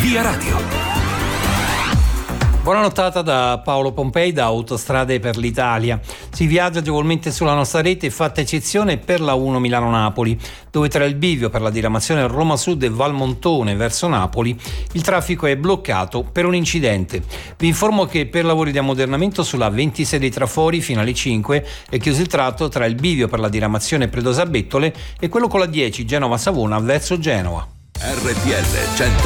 Via Radio. Buona nottata da Paolo Pompei da Autostrade per l'Italia. Si viaggia agevolmente sulla nostra rete, fatta eccezione per la 1 Milano-Napoli, dove tra il bivio per la diramazione Roma Sud e Valmontone verso Napoli il traffico è bloccato per un incidente. Vi informo che per lavori di ammodernamento sulla 26 dei Trafori fino alle 5 è chiuso il tratto tra il bivio per la diramazione Predosa Bettole e quello con la 10 Genova-Savona verso Genova. RTL 100.